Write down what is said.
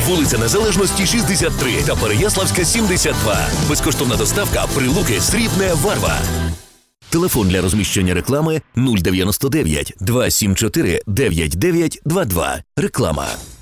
Вулиця Незалежності, 63 та Переяславська, 72. Безкоштовна доставка Прилуки, Срібне, Варва. Телефон для розміщення реклами 099 274 9922. Реклама.